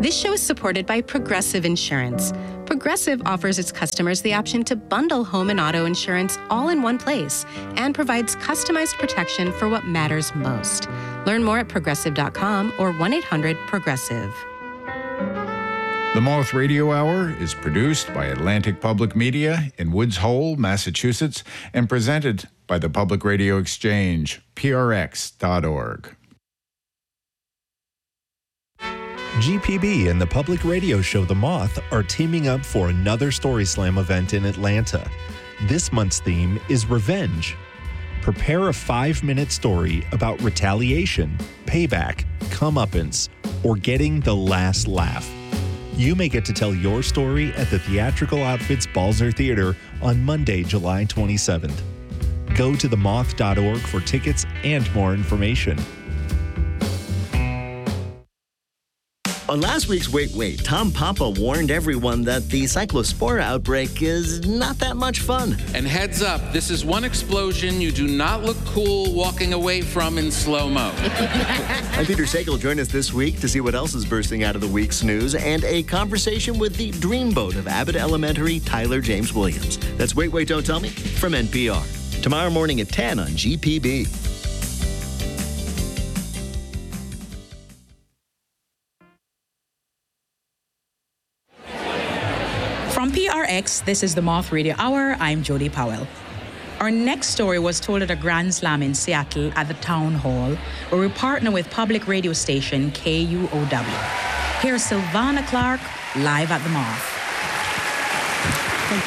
This show is supported by Progressive Insurance. Progressive offers its customers the option to bundle home and auto insurance all in one place and provides customized protection for what matters most. Learn more at progressive.com or 1-800-PROGRESSIVE. The Moth Radio Hour is produced by Atlantic Public Media in Woods Hole, Massachusetts, and presented by the Public Radio Exchange, prx.org. GPB and the public radio show The Moth are teaming up for another Story Slam event in Atlanta. This month's theme is revenge. Prepare a 5-minute story about retaliation, payback, comeuppance, or getting the last laugh. You may get to tell your story at the Theatrical Outfits Balzer Theater on Monday, July 27th. Go to themoth.org for tickets and more information. On last week's Wait, Tom Papa warned everyone that the cyclospora outbreak is not that much fun. And heads up, this is one explosion you do not look cool walking away from in slow-mo. I'm Peter Sagal. Join us this week to see what else is bursting out of the week's news and a conversation with the dreamboat of Abbott Elementary, Tyler James Williams. That's Wait, Don't Tell Me from NPR. Tomorrow morning at 10 on GPB. From PRX, this is the Moth Radio Hour. I'm Jody Powell. Our next story was told at a Grand Slam in Seattle at the Town Hall, where we partner with public radio station KUOW. Here's Sylvana Clark, live at the Moth. Thank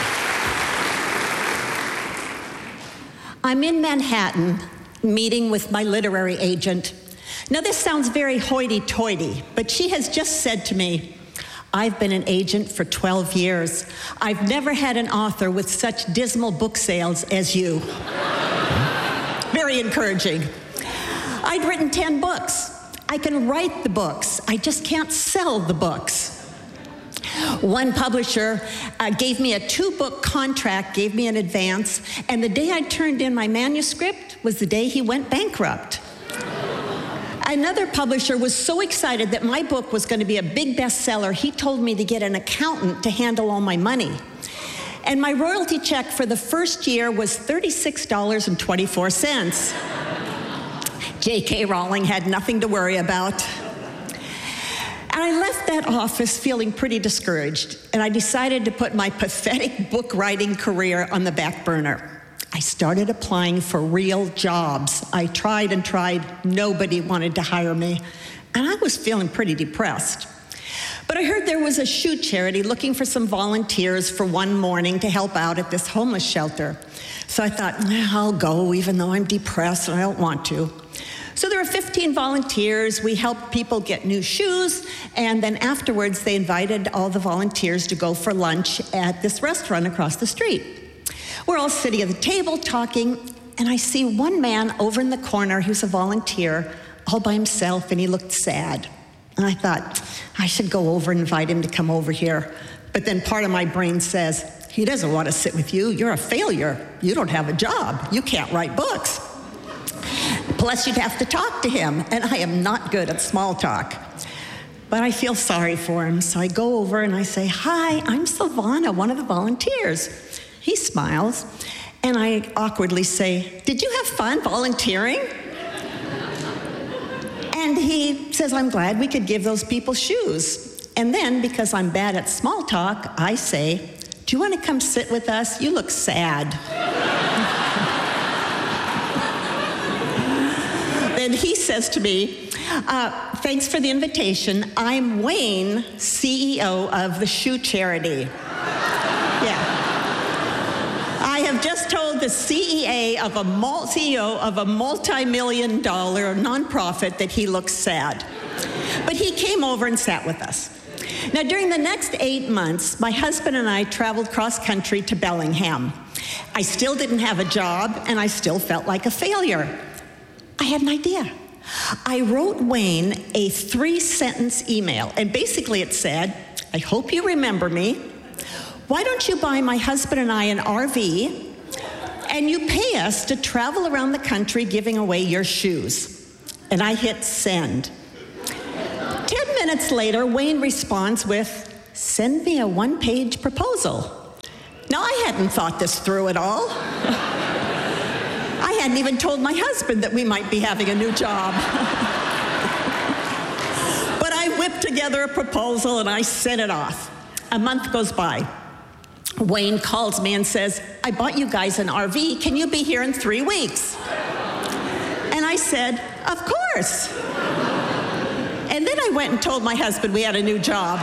you. I'm in Manhattan, meeting with my literary agent. Now, this sounds very hoity-toity, but she has just said to me, I've been an agent for 12 years. I've never had an author with such dismal book sales as you. Very encouraging. I'd written 10 books. I can write the books. I just can't sell the books. One publisher gave me a 2-book contract, gave me an advance, and the day I turned in my manuscript was the day he went bankrupt. Another publisher was so excited that my book was going to be a big bestseller, he told me to get an accountant to handle all my money. And my royalty check for the first year was $36.24. J.K. Rowling had nothing to worry about. And I left that office feeling pretty discouraged, and I decided to put my pathetic book writing career on the back burner. I started applying for real jobs. I tried and tried. Nobody wanted to hire me. And I was feeling pretty depressed. But I heard there was a shoe charity looking for some volunteers for one morning to help out at this homeless shelter. So I thought, I'll go even though I'm depressed and I don't want to. So there were 15 volunteers. We helped people get new shoes. And then afterwards, they invited all the volunteers to go for lunch at this restaurant across the street. We're all sitting at the table talking, and I see one man over in the corner who's a volunteer, all by himself, and he looked sad. And I thought, I should go over and invite him to come over here. But then part of my brain says, he doesn't want to sit with you. You're a failure. You don't have a job. You can't write books. Plus, you'd have to talk to him, and I am not good at small talk. But I feel sorry for him, so I go over and I say, hi, I'm Sylvana, one of the volunteers. He smiles, and I awkwardly say, did you have fun volunteering? And he says, I'm glad we could give those people shoes. And then, because I'm bad at small talk, I say, do you want to come sit with us? You look sad. Then he says to me, thanks for the invitation. I'm Wayne, CEO of the Shoe Charity. Yeah. I have just told the CEO of a multi-million-dollar nonprofit that he looks sad. But he came over and sat with us. Now, during the next 8 months, my husband and I traveled cross-country to Bellingham. I still didn't have a job, and I still felt like a failure. I had an idea. I wrote Wayne a 3-sentence email, and basically it said, I hope you remember me. Why don't you buy my husband and I an RV, and you pay us to travel around the country giving away your shoes? And I hit send. 10 minutes later, Wayne responds with, "Send me a one-page proposal." Now, I hadn't thought this through at all. I hadn't even told my husband that we might be having a new job. But I whipped together a proposal and I sent it off. A month goes by. Wayne calls me and says, "I bought you guys an RV. Can you be here in 3 weeks?" And I said, "Of course." And then I went and told my husband we had a new job.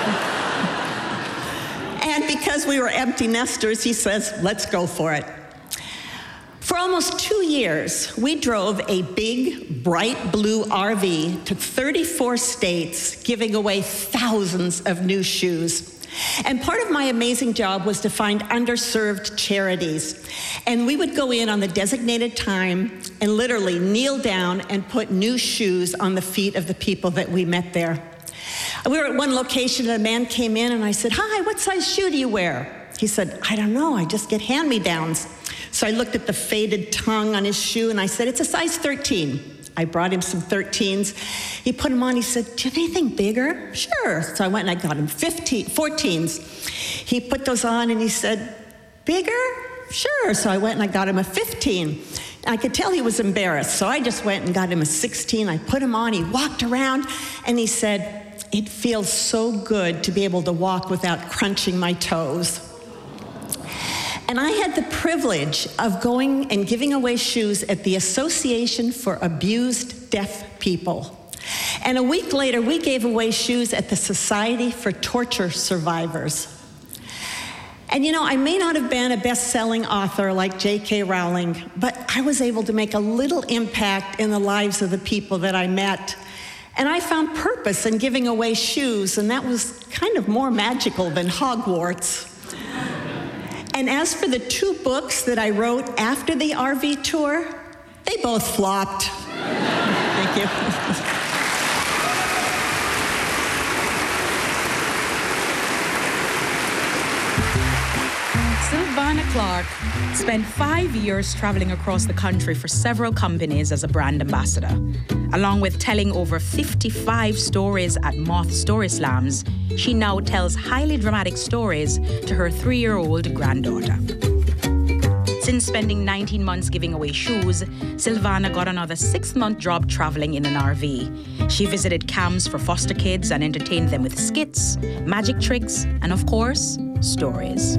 And because we were empty nesters, he says, "Let's go for it." For almost 2 years, we drove a big, bright blue RV to 34 states, giving away thousands of new shoes. And part of my amazing job was to find underserved charities. And we would go in on the designated time and literally kneel down and put new shoes on the feet of the people that we met there. We were at one location and a man came in and I said, "Hi, what size shoe do you wear?" He said, "I don't know, I just get hand-me-downs." So I looked at the faded tongue on his shoe and I said, "It's a size 13. I brought him some 13s. He put them on. He said, "Do you have anything bigger?" "Sure." So I went and I got him 14s. He put those on and he said, "Bigger?" "Sure." So I went and I got him a 15. I could tell he was embarrassed. So I just went and got him a 16. I put him on. He walked around and he said, "It feels so good to be able to walk without crunching my toes." And I had the privilege of going and giving away shoes at the Association for Abused Deaf People. And a week later, we gave away shoes at the Society for Torture Survivors. And you know, I may not have been a best-selling author like J.K. Rowling, but I was able to make a little impact in the lives of the people that I met. And I found purpose in giving away shoes, and that was kind of more magical than Hogwarts. And as for the 2 books that I wrote after the RV tour, they both flopped. Thank you. Sylvana Clark spent 5 years traveling across the country for several companies as a brand ambassador. Along with telling over 55 stories at Moth Story Slams, she now tells highly dramatic stories to her 3-year-old granddaughter. Since spending 19 months giving away shoes, Sylvana got another 6-month job traveling in an RV. She visited camps for foster kids and entertained them with skits, magic tricks, and of course, stories.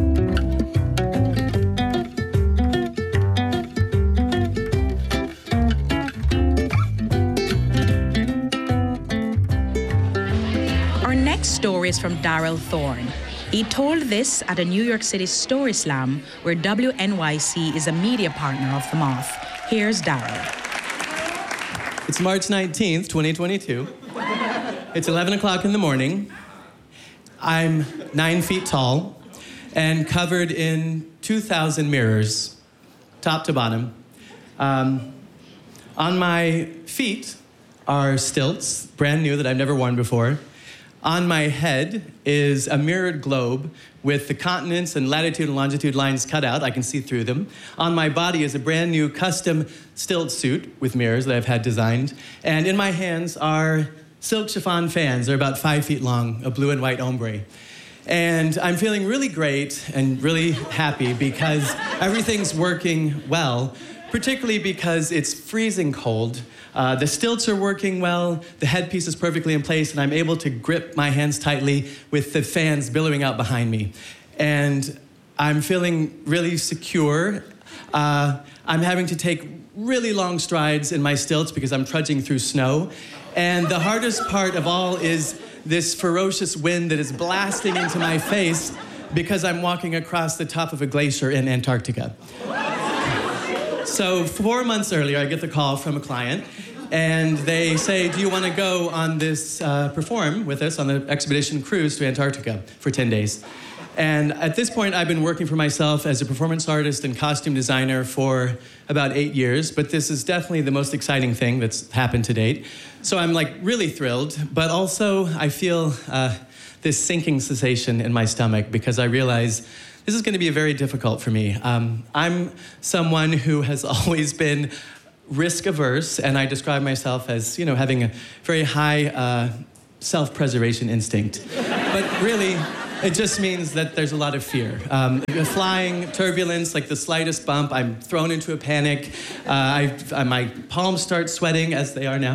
Story is from Daryl Thorne. He told this at a New York City Story Slam where WNYC is a media partner of The Moth. Here's Daryl. It's March 19th, 2022. It's 11 o'clock in the morning. I'm 9 feet tall and covered in 2,000 mirrors, top to bottom. On my feet are stilts, brand new that I've never worn before. On my head is a mirrored globe with the continents and latitude and longitude lines cut out. I can see through them. On my body is a brand new custom stilt suit with mirrors that I've had designed. And in my hands are silk chiffon fans. They're about 5 feet long, a blue and white ombre. And I'm feeling really great and really happy because everything's working well, particularly because it's freezing cold. The stilts are working well, the headpiece is perfectly in place, and I'm able to grip my hands tightly with the fans billowing out behind me. And I'm feeling really secure. I'm having to take really long strides in my stilts because I'm trudging through snow. And the hardest part of all is this ferocious wind that is blasting into my face because I'm walking across the top of a glacier in Antarctica. So 4 months earlier, I get the call from a client, and they say, "Do you want to go on this, perform with us on the expedition cruise to Antarctica for 10 days? And at this point, I've been working for myself as a performance artist and costume designer for about 8 years, but this is definitely the most exciting thing that's happened to date. So I'm like really thrilled, but also I feel this sinking sensation in my stomach because I realize this is going to be very difficult for me. I'm someone who has always been risk averse, and I describe myself as, having a very high self-preservation instinct. But really, it just means that there's a lot of fear. Flying, turbulence, like the slightest bump, I'm thrown into a panic. My palms start sweating, as they are now.